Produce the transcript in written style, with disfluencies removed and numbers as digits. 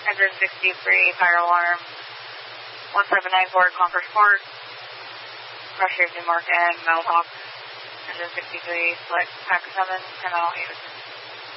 Engine 63, fire alarm. 1794 Concord Court. Pressure Newmark and Mohawk. Engine 63, select Pack 7, 10 mile 8.